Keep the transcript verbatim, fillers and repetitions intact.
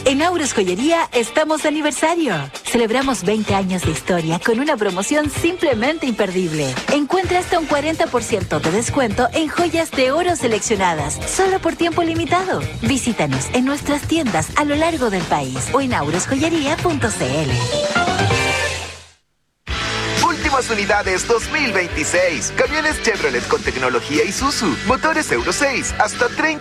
En Auros Joyería estamos de aniversario. Celebramos veinte años de historia con una promoción simplemente imperdible. Encuentra hasta un cuarenta por ciento de descuento en joyas de oro seleccionadas, solo por tiempo limitado. Visítanos en nuestras tiendas a lo largo del país o en auros joyería punto c l. Últimas unidades dos mil veintiséis. Camiones Chevrolet con tecnología Isuzu. Motores Euro seis. Hasta treinta